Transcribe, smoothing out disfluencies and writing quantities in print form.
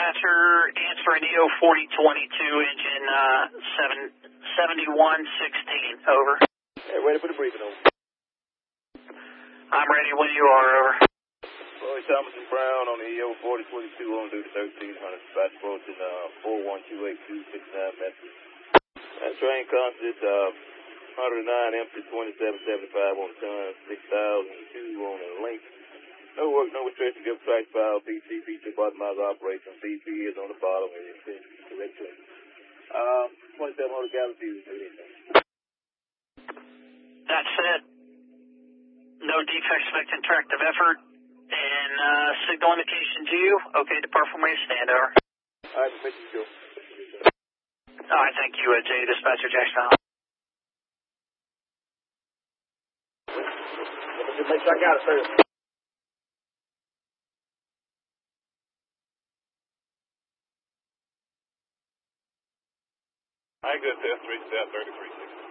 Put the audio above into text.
dispatcher, answer an EO 4022, engine 7116, over. Hey, ready for the briefing, over. I'm ready when you are, over. Roy Thomas and Brown on the EO 4022 on duty 1300, dispatch approaching 4128269 message. That train constant 109 empty 2775 on the ton, 6002 on the length. No work, no restriction, give track file, PC, feature, bottom-out operation, BP is on the bottom, and it's correct. 2700 gallon fuel. That's it. No defect, expecting tractive effort, and signal indication to you. Okay, depart from where you stand, over. All right, permission to go. All right, thank you, J. Dispatcher Jackson. Let me just make sure I got it, sir. I good, test 3 step 33.